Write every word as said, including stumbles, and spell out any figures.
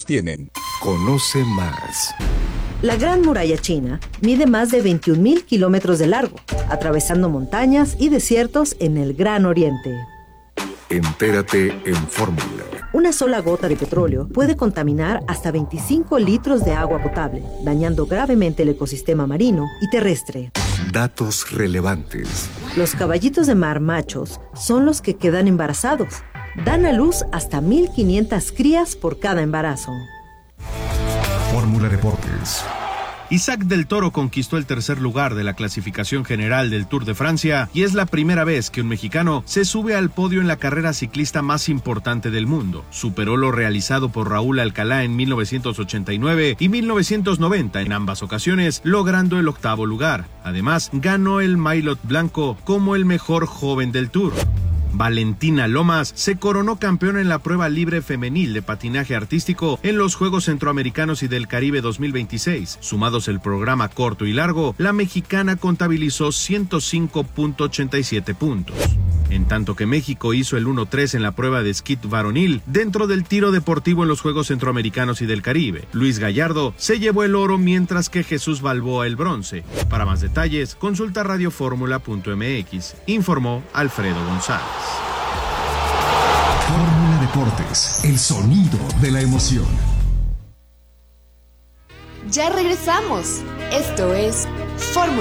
sostienen. Conoce más. La Gran Muralla China mide más de veintiún mil kilómetros de largo, atravesando montañas y desiertos en el Gran Oriente. Entérate en Fórmula. Una sola gota de petróleo puede contaminar hasta veinticinco litros de agua potable, dañando gravemente el ecosistema marino y terrestre. Datos relevantes. Los caballitos de mar machos son los que quedan embarazados. Dan a luz hasta mil quinientas crías por cada embarazo. Fórmula Deportes. Isaac del Toro conquistó el tercer lugar de la clasificación general del Tour de Francia y es la primera vez que un mexicano se sube al podio en la carrera ciclista más importante del mundo. Superó lo realizado por Raúl Alcalá en mil novecientos ochenta y nueve y mil novecientos noventa en ambas ocasiones, logrando el octavo lugar. Además, ganó el Maillot Blanco como el mejor joven del Tour. Valentina Lomas se coronó campeona en la prueba libre femenil de patinaje artístico en los Juegos Centroamericanos y del Caribe dos mil veintiséis. Sumados el programa corto y largo, la mexicana contabilizó ciento cinco punto ochenta y siete puntos. En tanto que México hizo el uno tres en la prueba de esquí varonil dentro del tiro deportivo en los Juegos Centroamericanos y del Caribe. Luis Gallardo se llevó el oro mientras que Jesús Balboa el bronce. Para más detalles, consulta radioformula punto m x, informó Alfredo González. Fórmula Deportes, el sonido de la emoción. Ya regresamos. Esto es Fórmula